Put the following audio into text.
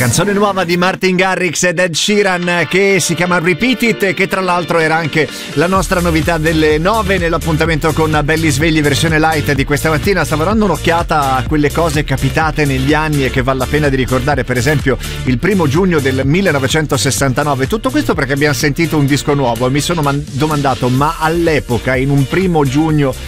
Canzone nuova di Martin Garrix ed Ed Sheeran che si chiama Repeat It, che tra l'altro era anche la nostra novità delle 9 nell'appuntamento con Belli Svegli versione light di questa mattina. Stavo dando un'occhiata a quelle cose capitate negli anni e che vale la pena di ricordare, per esempio il 1 giugno del 1969. Tutto questo perché abbiamo sentito un disco nuovo e mi sono domandato, ma all'epoca in un 1 giugno